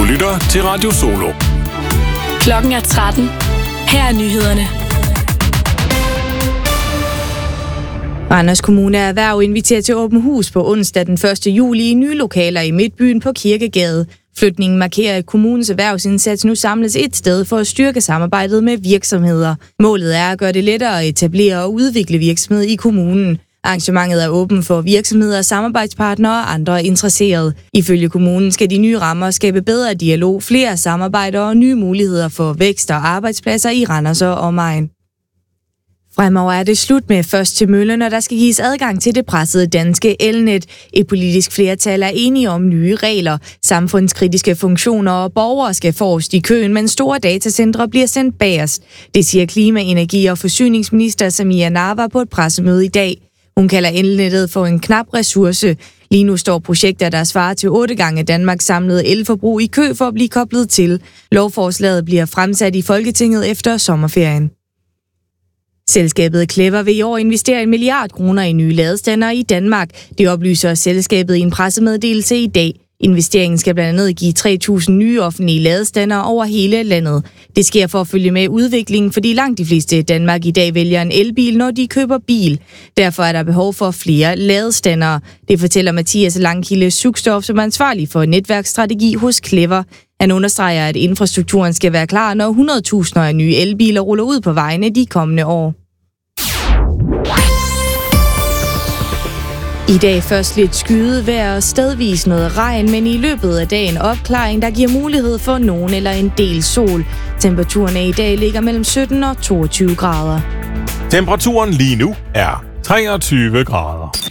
lytter til Radio Solo. Klokken er 13. Her er nyhederne. Randers Kommune Erhverv inviterer til åbent hus på onsdag den 1. juli i nye lokaler i Midtbyen på Kirkegade. Flytningen markerer, at kommunens erhvervsindsats nu samles et sted for at styrke samarbejdet med virksomheder. Målet er at gøre det lettere at etablere og udvikle virksomhed i kommunen. Arrangementet er åbent for virksomheder, samarbejdspartnere og andre interesserede. Ifølge kommunen skal de nye rammer skabe bedre dialog, flere samarbejder og nye muligheder for vækst og arbejdspladser i Randers og omegn. Fremover er det slut med først til møllen, og der skal gives adgang til det pressede danske elnet. Et politisk flertal er enige om nye regler. Samfundskritiske funktioner og borgere skal forrest i køen, men store datacentre bliver sendt bagerst. Det siger klima-, energi- og forsyningsminister Samia Nawa på et pressemøde i dag. Hun kalder elnettet for en knap ressource. Lige nu står projekter, der svarer til 8 gange Danmarks samlede elforbrug i kø for at blive koblet til. Lovforslaget bliver fremsat i Folketinget efter sommerferien. Selskabet Clever vil i år investere 1 milliard kroner i nye ladestandere i Danmark. Det oplyser selskabet i en pressemeddelelse i dag. Investeringen skal blandt andet give 3.000 nye offentlige ladestandere over hele landet. Det sker for at følge med udviklingen, fordi langt de fleste i Danmark i dag vælger en elbil, når de køber bil. Derfor er der behov for flere ladestandere. Det fortæller Mathias Langkilde Suksdorf, som er ansvarlig for netværksstrategi hos Clever. Han understreger, at infrastrukturen skal være klar, når 100.000 af nye elbiler ruller ud på vejene de kommende år. I dag først lidt skydevejr og stedvis noget regn, men i løbet af dagen opklaring, der giver mulighed for nogen eller en del sol. Temperaturerne i dag ligger mellem 17 og 22 grader. Temperaturen lige nu er 23 grader.